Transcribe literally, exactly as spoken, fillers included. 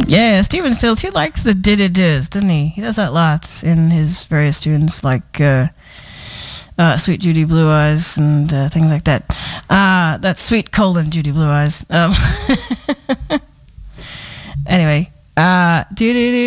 Yeah, Stephen Stills, he likes the did-it-is, doesn't he? He does that lots in his various tunes, like uh, uh, Sweet Judy Blue Eyes and uh, things like that. Uh, that's Sweet colon Judy Blue Eyes. Um, anyway, uh, do do